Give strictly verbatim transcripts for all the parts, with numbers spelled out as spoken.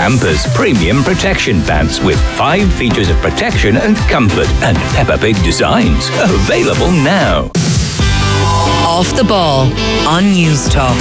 Campus Premium Protection Pants with five features of protection and comfort and Peppa Pig designs. Available now. Off the Ball on News Talk.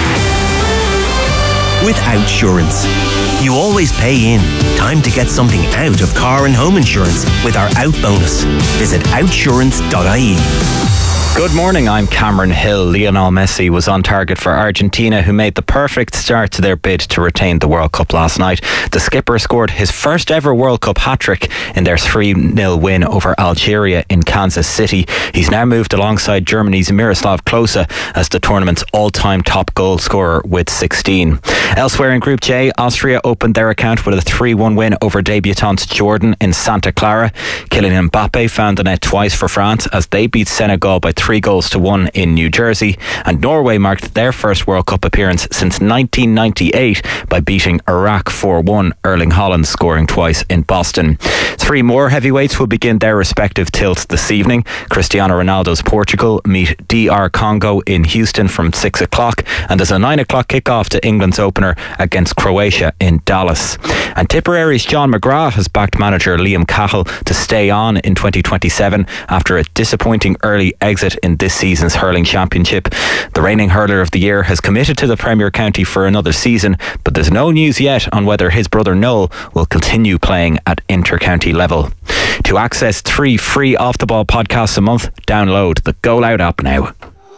With Outsurance, you always pay in. Time to get something out of car and home insurance with our Out bonus. Visit outsurance dot I E. Good morning, I'm Cameron Hill. Lionel Messi was on target for Argentina, who made the perfect start to their bid to retain the World Cup last night. The skipper scored his first ever World Cup hat-trick in their three nil win over Algeria in Kansas City. He's now moved alongside Germany's Miroslav Klose as the tournament's all-time top goal scorer with sixteen. Elsewhere in Group J, Austria opened their account with a three one win over debutants Jordan in Santa Clara. Kylian Mbappe found the net twice for France as they beat Senegal by three goals to one in New Jersey, and Norway marked their first World Cup appearance since nineteen ninety-eight by beating Iraq four one, Erling Haaland scoring twice in Boston. Three more heavyweights will begin their respective tilts this evening. Cristiano Ronaldo's Portugal meet D R Congo in Houston from six o'clock, and there's a nine o'clock kick-off to England's opener against Croatia in Dallas. And Tipperary's John McGrath has backed manager Liam Cahill to stay on in twenty twenty-seven after a disappointing early exit in this season's hurling championship. The reigning hurler of the year has committed to the Premier County for another season, but there's no news yet on whether his brother Noel will continue playing at inter-county level. To access three free Off the Ball podcasts a month, download the Go Loud app now.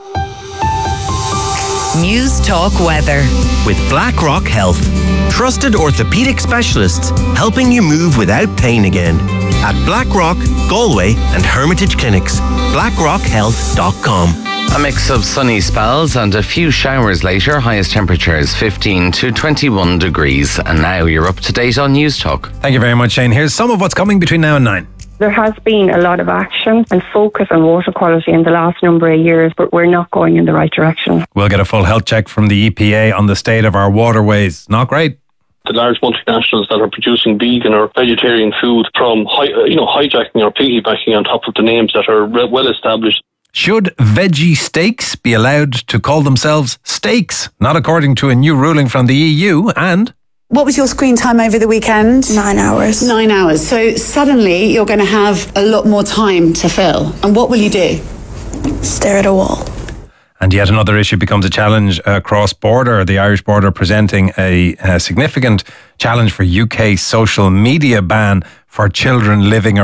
News Talk Weather. With BlackRock Health. Trusted orthopaedic specialists helping you move without pain again. At BlackRock, Galway and Hermitage Clinics. blackrock health dot com. A mix of sunny spells and a few showers later. Highest temperatures fifteen to twenty-one degrees. And now you're up to date on News Talk. Thank you very much, Shane. Here's some of what's coming between now and nine. There has been a lot of action and focus on water quality in the last number of years, but we're not going in the right direction. We'll get a full health check from the E P A on the state of our waterways. Not great. The large multinationals that are producing vegan or vegetarian food from, you know, hijacking or piggybacking on top of the names that are well established. Should veggie steaks be allowed to call themselves steaks? Not according to a new ruling from the E U. And what was your screen time over the weekend? Nine hours. Nine hours. So suddenly you're going to have a lot more time to fill. And what will you do? Stare at a wall. And yet another issue becomes a challenge uh, cross-border. The Irish border presenting a, a significant challenge for U K social media ban for children living